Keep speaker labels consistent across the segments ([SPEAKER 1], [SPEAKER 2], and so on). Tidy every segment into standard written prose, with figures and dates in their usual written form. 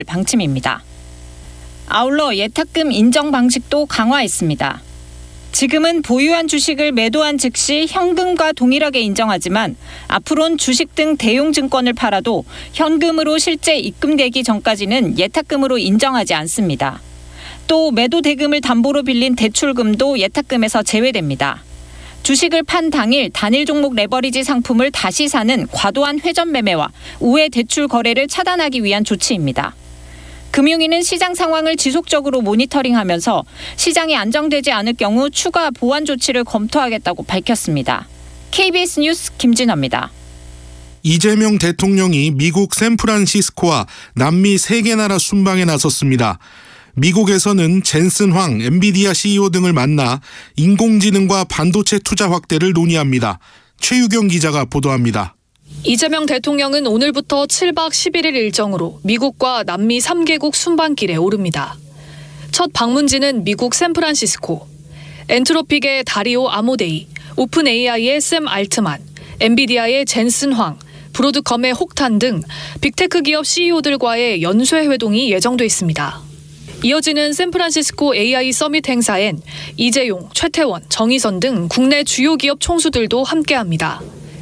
[SPEAKER 1] 방침입니다. 아울러 예탁금 인정 방식도 강화했습니다. 지금은 보유한 주식을 매도한 즉시 현금과 동일하게 인정하지만 앞으론 주식 등 대용 증권을 팔아도 현금으로 실제 입금되기 전까지는 예탁금으로 인정하지 않습니다. 또 매도 대금을 담보로 빌린 대출금도 예탁금에서 제외됩니다. 주식을 판 당일 단일 종목 레버리지 상품을 다시 사는 과도한 회전 매매와 우회 대출 거래를 차단하기 위한 조치입니다. 금융위는 시장 상황을 지속적으로 모니터링하면서 시장이 안정되지 않을 경우 추가 보완 조치를 검토하겠다고 밝혔습니다. KBS 뉴스 김진아입니다.
[SPEAKER 2] 이재명 대통령이 미국 샌프란시스코와 남미 3개 나라 순방에 나섰습니다. 미국에서는 젠슨 황 엔비디아 CEO 등을 만나 인공지능과 반도체 투자 확대를 논의합니다. 최유경 기자가 보도합니다.
[SPEAKER 3] 이재명 대통령은 오늘부터 7박 11일 일정으로 미국과 남미 3개국 순방길에 오릅니다. 첫 방문지는 미국 샌프란시스코. 엔트로픽의 다리오 아모데이, 오픈 AI의 샘 알트만, 엔비디아의 젠슨 황, 브로드컴의 혹탄 등 빅테크 기업 CEO들과의 연쇄 회동이 예정돼 있습니다. 이어지는 샌프란시스코 AI 서밋 행사엔 이재용, 최태원, 정의선 등 국내 주요 기업 총수들도 함께합니다.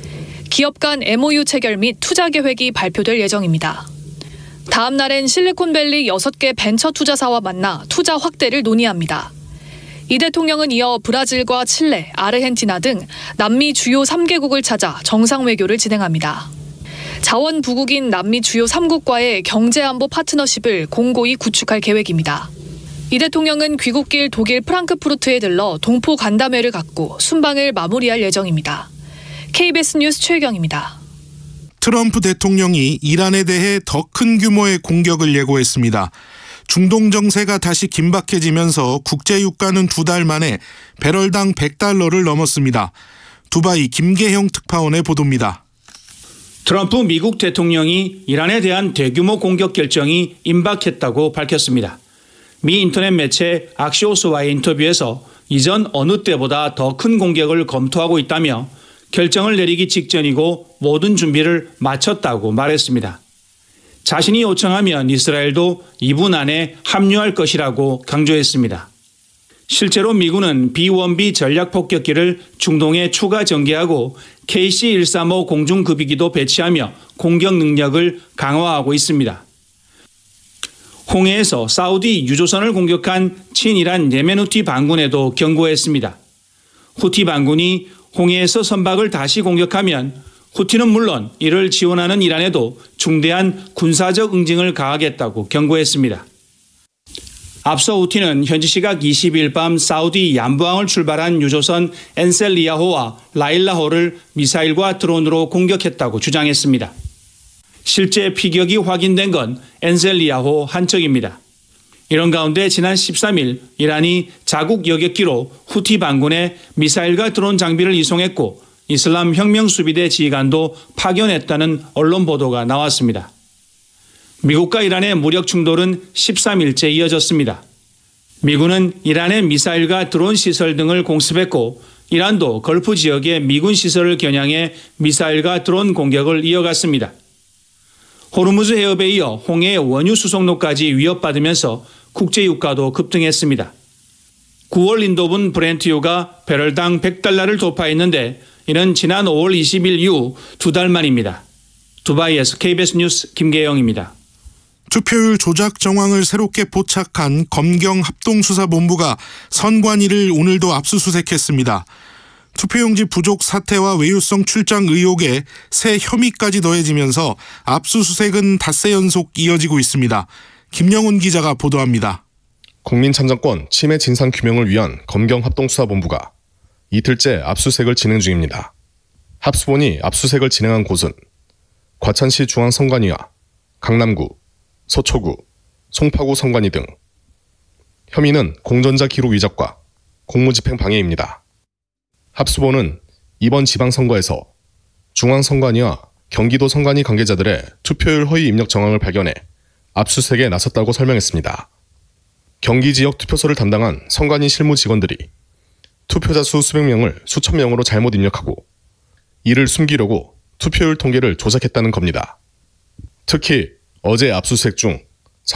[SPEAKER 3] 기업 간 MOU 체결 및 투자 계획이 발표될 예정입니다. 다음 날엔 실리콘밸리 6개 벤처 투자사와 만나 투자 확대를 논의합니다. 이 대통령은 이어 브라질과 칠레, 아르헨티나 등 남미 주요 3개국을 찾아 정상외교를 진행합니다. 자원 부국인 남미 주요 3국과의 경제안보 파트너십을 공고히 구축할 계획입니다. 이 대통령은 귀국길 독일 프랑크푸르트에 들러 동포 간담회를 갖고 순방을 마무리할 예정입니다. KBS 뉴스 최경입니다.
[SPEAKER 2] 트럼프 대통령이 이란에 대해 더 큰 규모의 공격을 예고했습니다. 중동 정세가 다시 긴박해지면서 국제 유가는 2달 만에 배럴당 $100를 넘었습니다. 두바이 김계형 특파원의 보도입니다.
[SPEAKER 4] 트럼프 미국 대통령이 이란에 대한 대규모 공격 결정이 임박했다고 밝혔습니다. 미 인터넷 매체 악시오스와의 인터뷰에서 이전 어느 때보다 더 큰 공격을 검토하고 있다며 결정을 내리기 직전이고 모든 준비를 마쳤다고 말했습니다. 자신이 요청하면 이스라엘도 2분 안에 합류할 것이라고 강조했습니다. 실제로 미군은 B-1B 전략폭격기를 중동에 추가 전개하고 KC-135 공중급유기도 배치하며 공격 능력을 강화하고 있습니다. 홍해에서 사우디 유조선을 공격한 친이란 예멘 후티 반군에도 경고했습니다. 후티 반군이 홍해에서 선박을 다시 공격하면 후티는 물론 이를 지원하는 이란에도 중대한 군사적 응징을 가하겠다고 경고했습니다. 앞서 후티는 현지 시각 20일 밤 사우디 얀부항을 출발한 유조선 엔셀리야호와 라일라호를 미사일과 드론으로 공격했다고 주장했습니다. 실제 피격이 확인된 건 엔셀리야호 한 척입니다. 이런 가운데 지난 13일 이란이 자국 여객기로 후티 반군에 미사일과 드론 장비를 이송했고 이슬람 혁명수비대 지휘관도 파견했다는 언론 보도가 나왔습니다. 미국과 이란의 무력 충돌은 13일째 이어졌습니다. 미군은 이란의 미사일과 드론 시설 등을 공습했고 이란도 걸프 지역의 미군 시설을 겨냥해 미사일과 드론 공격을 이어갔습니다. 호르무즈 해협에 이어 홍해 원유 수송로까지 위협받으면서 국제유가도 급등했습니다. 9월 인도분 브렌트유가 배럴당 $100를 돌파했는데 이는 지난 5월 20일 이후 2달 만입니다. 두바이에서 KBS 뉴스 김계영입니다.
[SPEAKER 2] 투표율 조작 정황을 새롭게 포착한 검경합동수사본부가 선관위를 오늘도 압수수색했습니다. 투표용지 부족 사태와 외유성 출장 의혹에 새 혐의까지 더해지면서 압수수색은 닷새 연속 이어지고 있습니다. 김영훈 기자가 보도합니다.
[SPEAKER 5] 국민참정권 침해 진상 규명을 위한 검경합동수사본부가 이틀째 압수수색을 진행 중입니다. 합수본이 압수수색을 진행한 곳은 과천시 중앙선관위와 강남구, 서초구, 송파구 선관위 등. 혐의는 공전자 기록 위작과 공무집행 방해입니다. 합수본은 이번 지방선거에서 중앙선관위와 경기도 선관위 관계자들의 투표율 허위 입력 정황을 발견해 압수수색에 나섰다고 설명했습니다. 경기 지역 투표소를 담당한 선관위 실무 직원들이 투표자 수 수백 명을 수천 명으로 잘못 입력하고 이를 숨기려고 투표율 통계를 조작했다는 겁니다. 특히 어제 압수수색 중